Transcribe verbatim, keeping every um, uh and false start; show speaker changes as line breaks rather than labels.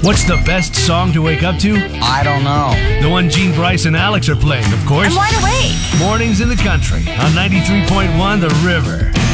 What's the best song to wake up to?
I don't know.
The one Gene, Bryce, and Alex are playing, of course.
I'm wide awake.
Mornings in the Country on ninety-three point one The River.